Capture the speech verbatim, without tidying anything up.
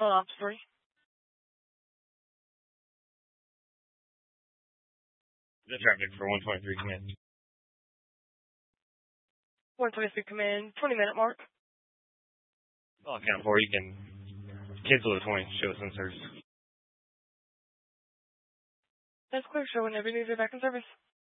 Uh, ops three. The traffic for one twenty-three command. one twenty-three command, twenty minute mark. I'll count for you. You can cancel the twenty, show sensors. That's clear, show whenever you need to be back in service.